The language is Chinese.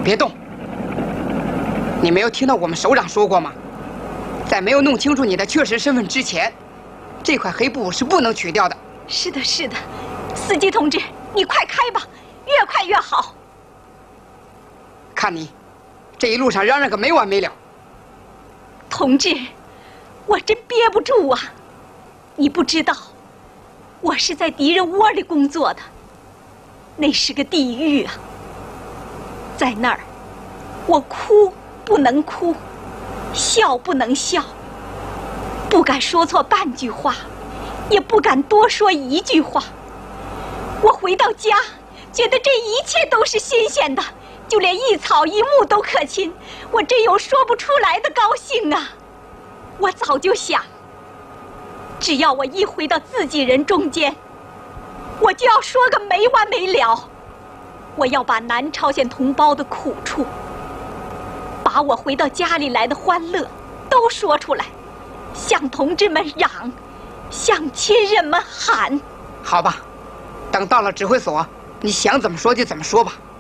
别动！你没有听到我们首长说过吗？在没有弄清楚你的确实身份之前，这块黑布是不能取掉的。 是的，是的，司机同志，你快开吧，越快越好。 看你，这一路上嚷嚷个没完没了。 同志，我真憋不住啊！你不知道，我是在敌人窝里工作的，那是个地狱啊！在那儿，我哭不能哭，笑不能笑，不敢说错半句话，也不敢多说一句话。我回到家，觉得这一切都是新鲜的，就连一草一木都可亲，我真有说不出来的高兴啊！我早就想，只要我一回到自己人中间，我就要说个没完没了。我要把南朝鲜同胞的苦处，把我回到家里来的欢乐都说出来，向同志们嚷，向亲人们喊。 好吧，等到了指挥所，你想怎么说就怎么说吧。